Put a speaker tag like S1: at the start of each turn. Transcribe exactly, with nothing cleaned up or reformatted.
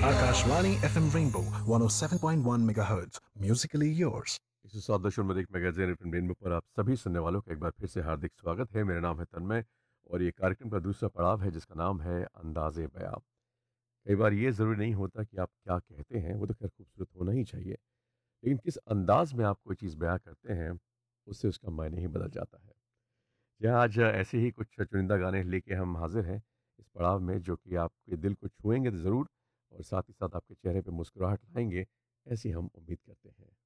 S1: Akashvani F M Rainbow one oh seven point one megahertz. Musically yours.
S2: इस सात दशमलव एक मेगाहर्ट्ज़ एफ एम रेनबो पर आप सभी सुनने वालों का एक बार फिर से हार्दिक स्वागत है। मेरा नाम है तन्मय और ये कार्यक्रम का दूसरा पड़ाव है जिसका नाम है अंदाज़े बयां। कई बार ये ज़रूरी नहीं होता कि आप क्या कहते हैं, वो तो खैर खूबसूरत होना ही चाहिए, लेकिन किस अंदाज में आप कोई चीज़ बयां करते हैं उससे उसका मायने ही बदल जाता है। जी हाँ, आज ऐसे ही कुछ चुनिंदा गाने लेके हम हाजिर हैं इस पड़ाव में, जो कि आपके दिल को छुएंगे तो ज़रूर और साथ ही साथ आपके चेहरे पे मुस्कुराहट लाएंगे, ऐसी हम उम्मीद करते हैं।